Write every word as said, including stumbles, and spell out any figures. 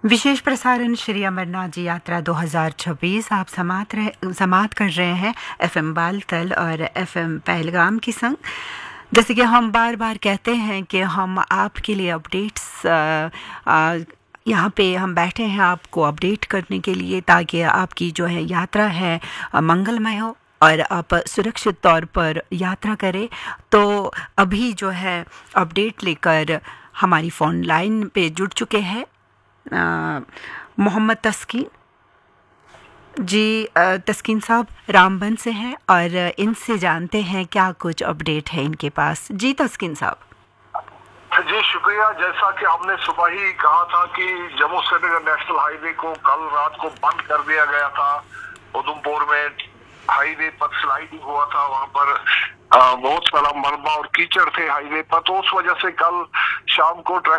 विशेष प्रसारण श्री अमरनाथ जी यात्रा दो हज़ार छब्बीस आप समात रहे समात कर रहे हैं एफएम बालतल और एफएम पहलगाम की संग। जैसे कि हम बार बार कहते हैं कि हम आपके लिए अपडेट्स यहाँ पे हम बैठे हैं आपको अपडेट करने के लिए, ताकि आपकी जो है यात्रा है मंगलमय हो और आप सुरक्षित तौर पर यात्रा करें। तो अभी जो है अपडेट लेकर हमारी फ़ोन लाइन पे जुड़ चुके हैं मोहम्मद तस्कीन जी। तस्कीन साहब रामबन से हैं और इनसे जानते हैं क्या कुछ अपडेट है इनके पास। जी तस्कीन साहब। जी शुक्रिया। जैसा कि हमने सुबह ही कहा था कि जम्मू श्रीनगर नेशनल हाईवे को कल रात को बंद कर दिया गया था। उधमपुर में हाईवे पर स्लाइडिंग हुआ था, वहां पर आ, बहुत सारा मलबा और कीचड़ थे हाईवे पर, तो उस वजह से कल शाम को